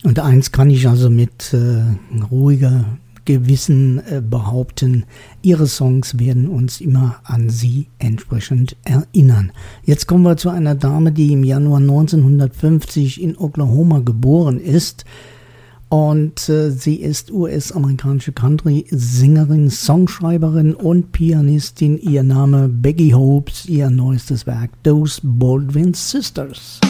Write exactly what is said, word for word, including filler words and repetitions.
Und eins kann ich also mit äh, ruhiger Gewissen äh, behaupten, ihre Songs werden uns immer an sie entsprechend erinnern. Jetzt kommen wir zu einer Dame, die im Januar neunzehnhundertfünfzig in Oklahoma geboren ist. Und äh, sie ist U S-amerikanische Country-Sängerin, Songschreiberin und Pianistin. Ihr Name Becky Hopes, ihr neuestes Werk Those Baldwin Sisters.